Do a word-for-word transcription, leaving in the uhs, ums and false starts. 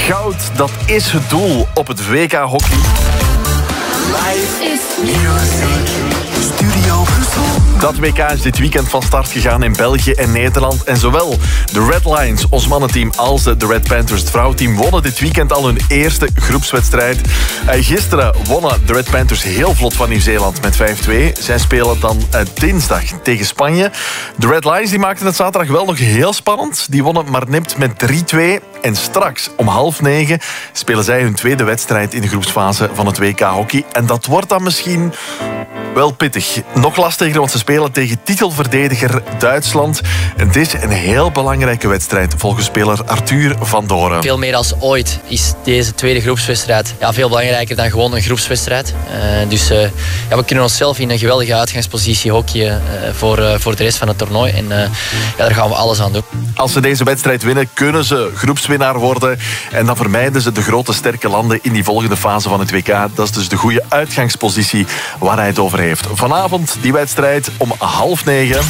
Goud, dat is het doel op het W K hockey. Live is music. Studio Brussel. Dat W K is dit weekend van start gegaan in België en Nederland. En zowel de Red Lions, ons mannenteam, als de Red Panthers, het vrouwenteam, wonnen dit weekend al hun eerste groepswedstrijd. Gisteren wonnen de Red Panthers heel vlot van Nieuw-Zeeland met vijf twee. Zij spelen dan dinsdag tegen Spanje. De Red Lions die maakten het zaterdag wel nog heel spannend. Die wonnen maar nipt met drie twee. En straks om half negen spelen zij hun tweede wedstrijd in de groepsfase van het W K hockey. En dat wordt dan misschien wel pittig. Nog lastiger, want ze spelen tegen titelverdediger Duitsland. En het is een heel belangrijke wedstrijd volgens speler Arthur van Doren. Veel meer als ooit is deze tweede groepswedstrijd ja, veel belangrijker dan gewoon een groepswedstrijd. Uh, dus uh, ja, we kunnen onszelf in een geweldige uitgangspositie hockeyen uh, voor, uh, voor de rest van het toernooi. En uh, ja, daar gaan we alles aan doen. Als ze deze wedstrijd winnen, kunnen ze groepswinnaar worden. En dan vermijden ze de grote sterke landen in die volgende fase van het W K. Dat is dus de goede uitgangspositie waar hij het over heeft. Vanavond die wedstrijd om half negen.